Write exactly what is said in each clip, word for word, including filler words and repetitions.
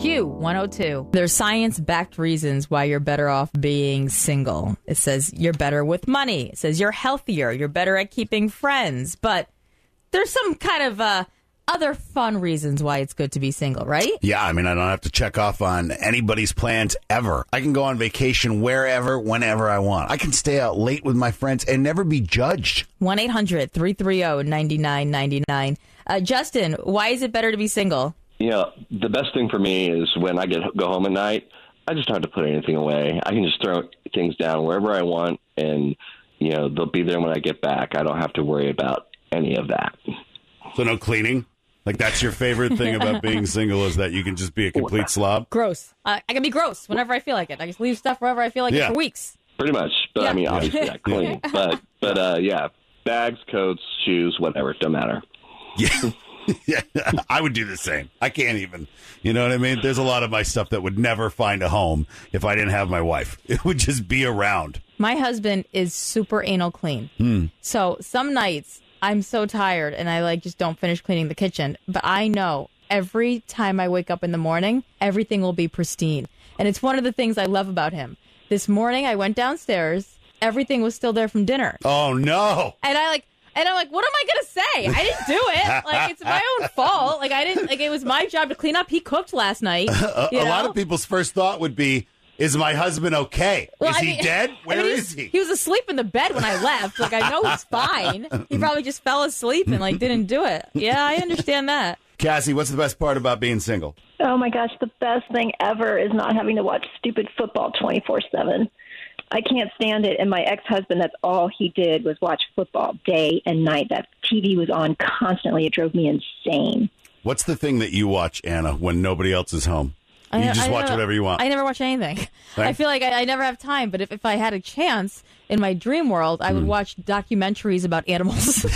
Q one oh two. There's science-backed reasons why you're better off being single. It says you're better with money. It says you're healthier. You're better at keeping friends. But there's some kind of uh, other fun reasons why it's good to be single, right? Yeah, I mean, I don't have to check off on anybody's plans ever. I can go on vacation wherever, whenever I want. I can stay out late with my friends and never be judged. one eight hundred three three zero nine nine nine nine. Uh, Justin, why is it better to be single? You know, the best thing for me is when I get go home at night, I just don't have to put anything away. I can just throw things down wherever I want, and, you know, they'll be there when I get back. I don't have to worry about any of that. So no cleaning? Like, that's your favorite thing about being single is that you can just be a complete slob? Gross. Uh, I can be gross whenever I feel like it. I just leave stuff wherever I feel like Yeah. it for weeks. Pretty much. But, Yeah. I mean, obviously, I clean. but, but uh, yeah, bags, coats, shoes, whatever, don't matter. Yeah. Yeah, I would do the same. I can't even. You know what I mean? There's a lot of my stuff that would never find a home if I didn't have my wife. It would just be around. My husband is super anal clean. Hmm. So some nights I'm so tired and I like just don't finish cleaning the kitchen. But I know every time I wake up in the morning, everything will be pristine. And it's one of the things I love about him. This morning I went downstairs. Everything was still there from dinner. Oh, no. And I like... And I'm like, what am I going to say? I didn't do it. Like, it's my own fault. Like, I didn't, like, it was my job to clean up. He cooked last night. A, you a know? lot of people's first thought would be, is my husband okay? Well, is I he mean- dead? Where I mean, is he? He was asleep in the bed when I left. Like, I know he's fine. He probably just fell asleep and, like, didn't do it. Yeah, I understand that. Cassie, what's the best part about being single? Oh, my gosh, the best thing ever is not having to watch stupid football twenty-four seven. I can't stand it. And my ex-husband, that's all he did was watch football day and night. That T V was on constantly. It drove me insane. What's the thing that you watch, Anna, when nobody else is home? You I- just I watch never- whatever you want. I never watch anything. Right. I feel like I, I never have time. But if, if I had a chance in my dream world, I would Hmm. watch documentaries about animals.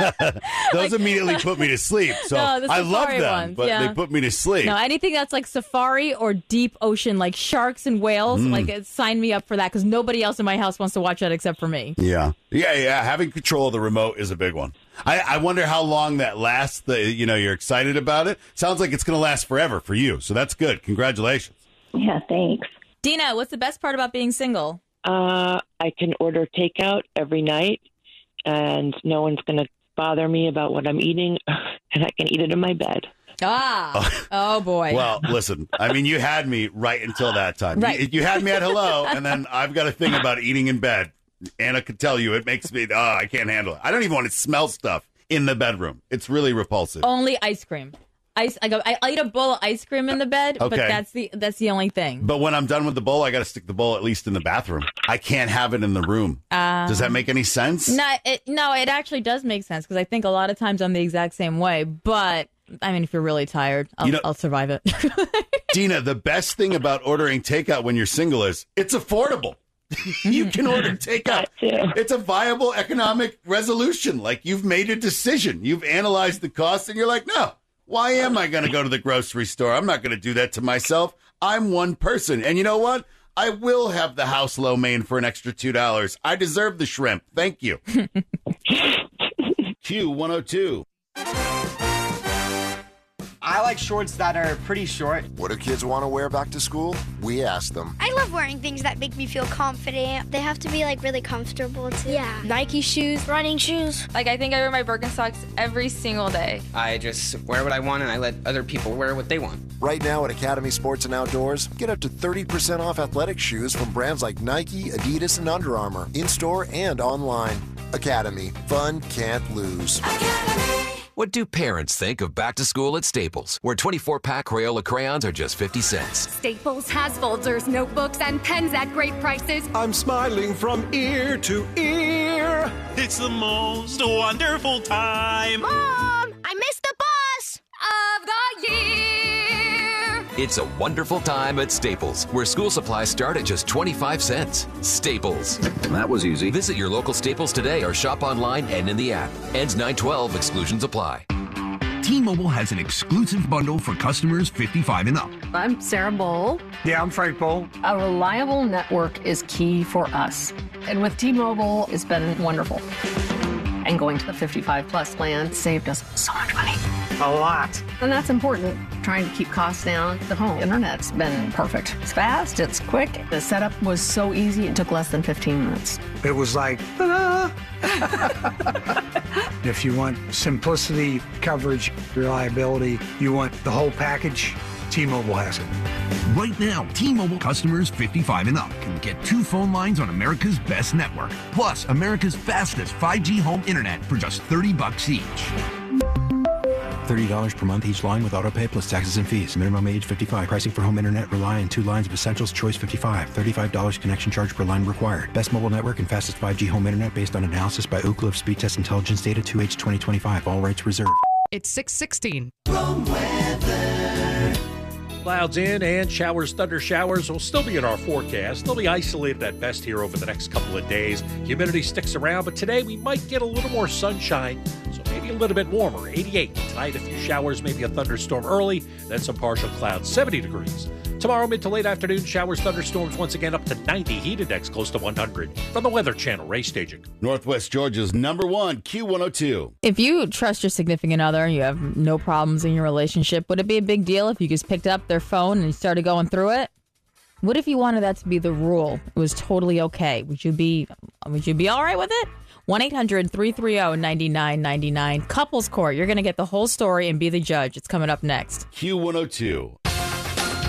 Those immediately put me to sleep. So No, the I love safari them, ones, but yeah. they put me to sleep. No, anything that's like safari or deep ocean, like sharks and whales, Mm. like it, sign me up for that because nobody else in my house wants to watch that except for me. Yeah. Yeah, yeah. Having control of the remote is a big one. I, I wonder how long that lasts. The, you know, you're excited about it. Sounds like it's going to last forever for you. So that's good. Congratulations. Yeah, thanks. Dina, what's the best part about being single? Uh, I can order takeout every night, and no one's going to bother me about what I'm eating, and I can eat it in my bed. Ah, oh boy. Well, listen, I mean, you had me right until that time. Right. You, you had me at hello, and then I've got a thing about eating in bed. Anna could tell you, it makes me, oh, I can't handle it. I don't even want to smell stuff in the bedroom. It's really repulsive. Only ice cream. Ice. I go. I, I eat a bowl of ice cream in the bed, but Okay. that's the that's the only thing. But when I'm done with the bowl, I got to stick the bowl at least in the bathroom. I can't have it in the room. Um, Does that make any sense? No, it, no, it actually does make sense because I think a lot of times I'm the exact same way. But I mean, if you're really tired, I'll, You know- I'll survive it. Dina, the best thing about ordering takeout when you're single is it's affordable. You can order takeout. It's a viable economic resolution. Like, you've made a decision. You've analyzed the costs, and you're like, no, why am I going to go to the grocery store? I'm not going to do that to myself. I'm one person. And you know what? I will have the house lo mein for an extra two dollars. I deserve the shrimp. Thank you. Q one oh two. I like shorts that are pretty short. What do kids want to wear back to school? We ask them. I love wearing things that make me feel confident. They have to be like really comfortable too. Yeah. Nike shoes, running shoes. Like, I think I wear my Birkenstocks every single day. I just wear what I want and I let other people wear what they want. Right now at Academy Sports and Outdoors, get up to thirty percent off athletic shoes from brands like Nike, Adidas, and Under Armour, in-store and online. Academy. Fun can't lose. What do parents think of back to school at Staples, where twenty-four pack Crayola crayons are just fifty cents? Staples has folders, notebooks, and pens at great prices. I'm smiling from ear to ear. It's the most wonderful time. Mom, I missed the bus of the year. It's a wonderful time at Staples, where school supplies start at just twenty-five cents. Staples. That was easy. Visit your local Staples today or shop online and in the app. Ends nine twelve. Exclusions apply. T-Mobile has an exclusive bundle for customers fifty-five and up. I'm Sarah Bowl. Yeah, I'm Frank Bowl. A reliable network is key for us. And with T-Mobile, it's been wonderful. And going to the fifty-five plus plan saved us so much money. A lot. And that's important. Trying to keep costs down. The home internet's been perfect. It's fast, it's quick. The setup was so easy, it took less than fifteen minutes. It was like, ta-da! If you want simplicity, coverage, reliability, you want the whole package, T-Mobile has it. Right now, T-Mobile customers fifty-five and up can get two phone lines on America's best network, plus America's fastest five G home internet for just thirty bucks each. thirty dollars per month each line with autopay plus taxes and fees. Minimum age fifty-five. Pricing for home internet rely on two lines of Essentials Choice fifty-five. thirty-five dollars connection charge per line required. Best mobile network and fastest five G home internet based on analysis by Ookla of Speed Test Intelligence data two H twenty twenty-five. All rights reserved. It's six sixteen. Clouds in and showers, thunder showers will still be in our forecast. They'll be isolated at best here over the next couple of days. Humidity sticks around, but today we might get a little more sunshine, so maybe a little bit warmer. eighty-eight. Tonight, a few showers, maybe a thunderstorm early, then some partial clouds. seventy degrees. Tomorrow, mid to late afternoon, showers, thunderstorms once again up to ninety. Heat index close to one hundred. From the Weather Channel, Ray Staging. Northwest Georgia's number one, Q one oh two. If you trust your significant other and you have no problems in your relationship, would it be a big deal if you just picked up their phone and you started going through it? What if you wanted that to be the rule? It was totally okay. Would you be would you be all right with it? one eight hundred three three zero nine nine nine nine. Couples Court. You're going to get the whole story and be the judge. It's coming up next. Q one oh two.